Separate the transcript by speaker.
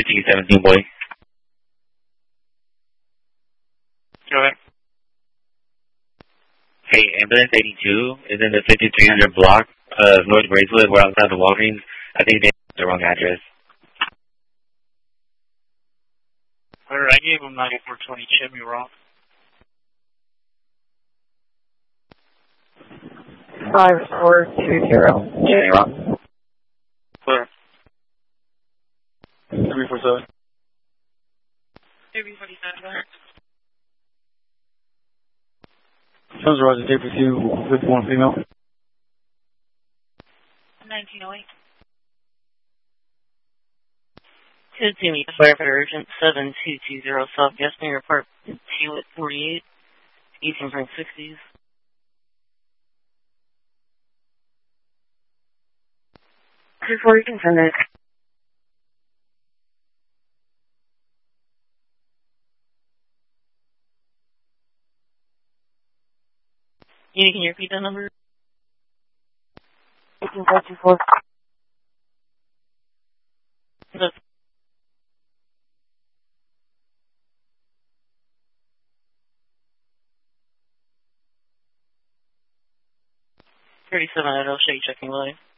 Speaker 1: 1517, boy.
Speaker 2: Go ahead.
Speaker 1: Hey, ambulance 82 is in the 5300 block of North Bracelet. We're outside the Walgreens. I think they have the wrong address.
Speaker 2: Alright, I gave him 9420 Chimney Rock.
Speaker 3: 5420 Chimney Rock.
Speaker 2: Clear.
Speaker 3: 347.
Speaker 2: 347.
Speaker 3: Sons Roger, tape with you, 51 female.
Speaker 2: 1908.
Speaker 4: Good to meet firefighter urgent 7220 South Gasping Report Hewitt 48, Eastern Frank 60s. Before you can send it. You can repeat that number?
Speaker 3: 18524.
Speaker 4: That's 37 at O'Shea checking line.